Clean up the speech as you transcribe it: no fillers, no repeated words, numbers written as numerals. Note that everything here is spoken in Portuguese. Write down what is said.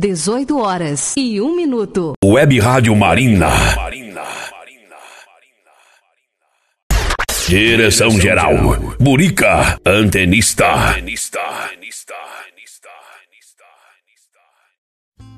18h01. Web Rádio Marina. Direção geral, Burica, antenista.